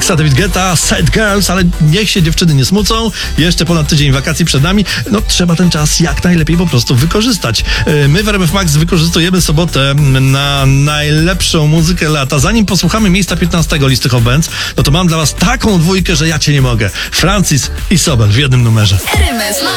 Alexa, David Guetta, Sad Girls, ale niech się dziewczyny nie smucą. Jeszcze ponad tydzień wakacji przed nami. No trzeba ten czas jak najlepiej po prostu wykorzystać. My w RMF Max wykorzystujemy sobotę na najlepszą muzykę lata. Zanim posłuchamy miejsca 15 listy Hot Bands, no to mam dla was taką dwójkę, że ja cię nie mogę. Francis i Sobel w jednym numerze.